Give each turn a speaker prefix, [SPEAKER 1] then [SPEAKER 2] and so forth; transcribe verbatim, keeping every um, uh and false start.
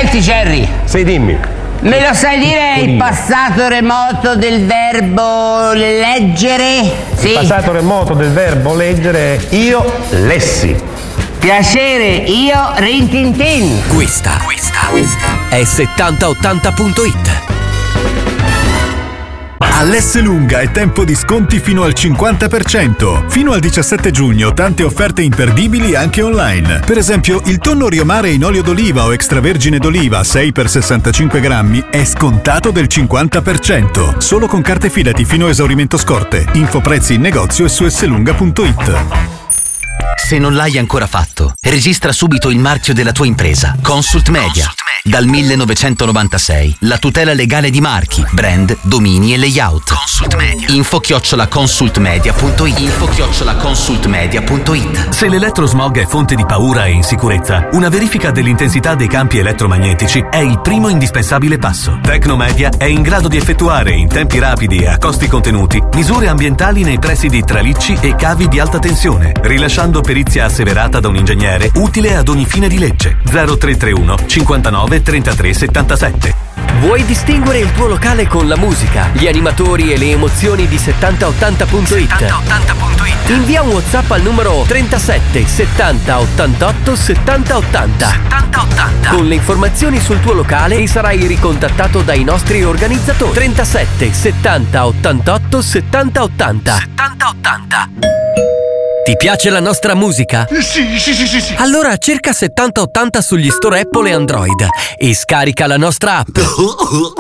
[SPEAKER 1] Senti Jerry.
[SPEAKER 2] Sì, dimmi.
[SPEAKER 1] Me lo sai dire il passato remoto del verbo leggere? Sì.
[SPEAKER 2] Il passato remoto del verbo leggere, io lessi.
[SPEAKER 1] Piacere, io Rintintin.
[SPEAKER 3] Questa, questa è settanta ottanta punto it.
[SPEAKER 4] All'Esselunga è tempo di sconti fino al cinquanta per cento. Fino al diciassette giugno tante offerte imperdibili anche online. Per esempio, il tonno Riomare in olio d'oliva o extravergine d'oliva sei per sessantacinque grammi è scontato del cinquanta per cento. Solo con carte Fidati fino a esaurimento scorte. Info prezzi in negozio e su esselunga punto it.
[SPEAKER 3] Se non l'hai ancora fatto, registra subito il marchio della tua impresa. Consult Media. Dal millenovecentonovantasei, la tutela legale di marchi, brand, domini e layout. Consult Media. Info chiocciola consultmedia punto it. Info chiocciola consultmedia punto it.
[SPEAKER 5] Se l'elettrosmog è fonte di paura e insicurezza, una verifica dell'intensità dei campi elettromagnetici è il primo indispensabile passo. Tecnomedia è in grado di effettuare in tempi rapidi e a costi contenuti misure ambientali nei pressi di tralicci e cavi di alta tensione, rilasciando perizia asseverata da un ingegnere utile ad ogni fine di legge. zero tre tre uno cinquantanove trentatré settantasette.
[SPEAKER 6] Vuoi distinguere il tuo locale con la musica, gli animatori e le emozioni di settanta ottanta punto it? Invia un WhatsApp al numero trentasette settanta ottantotto settanta ottanta con le informazioni sul tuo locale e sarai ricontattato dai nostri organizzatori. trentasette settanta ottantotto settanta ottanta. Ti piace la nostra musica?
[SPEAKER 7] Sì, sì, sì, sì, sì.
[SPEAKER 6] Allora cerca settanta ottanta sugli store Apple e Android e scarica la nostra app.